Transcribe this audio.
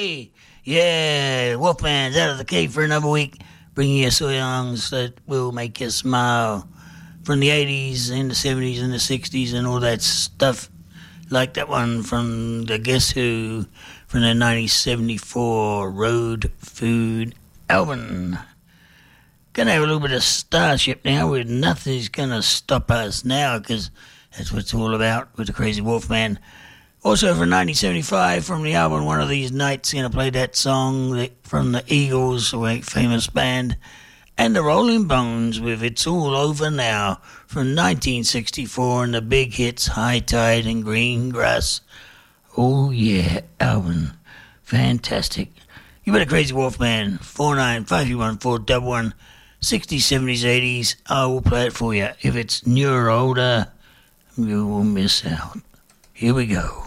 Hey! Yeah, Wolfman's out of the cave for another week, bringing you songs that will make you smile. From the 80s and the 70s and the 60s and all that stuff. Like that one from the Guess Who from the 1974 Road Food album. Gonna have a little bit of Starship now with Nothing's Gonna Stop Us Now, because that's what it's all about with the Crazy Wolfman. Also from 1975 from the album One of These Nights, gonna play that song from the Eagles, a famous band. And the Rolling Bones with It's All Over Now from 1964 and the big hits High Tide and Green Grass. Oh yeah, album. Fantastic. You better Crazy Wolfman, 4953141, 60s, 70s, 80s. I will play it for you. If it's newer or older, you will miss out. Here we go.